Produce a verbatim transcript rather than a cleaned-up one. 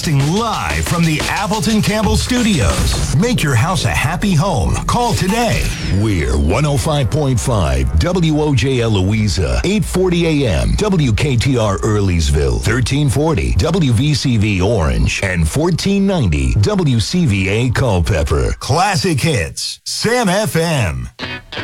Broadcasting live from the Appleton Campbell Studios. Make your house a happy home. Call today. We're one oh five point five W O J L Louisa, eight forty a.m. W K T R Earlysville, thirteen forty W V C V Orange, and fourteen ninety W C V A Culpeper. Classic hits. Sam F M.